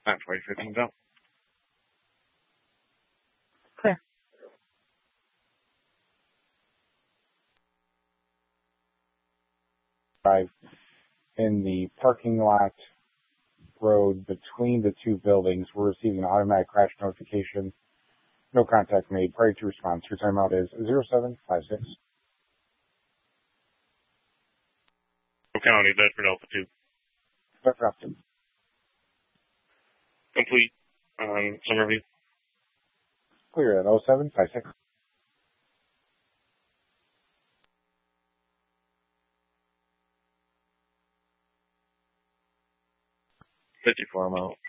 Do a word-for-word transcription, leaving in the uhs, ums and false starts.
nine twenty fifteen down. Clear. Drive in the parking lot road between the two buildings. We're receiving an automatic crash notification. No contact made. Prior to response, your timeout is zero seven five six. County, Bedford Alpha two. Bedford Alpha two. Complete. Um, Somerview. Clear at zero seven five six. fifty-four, I'm out.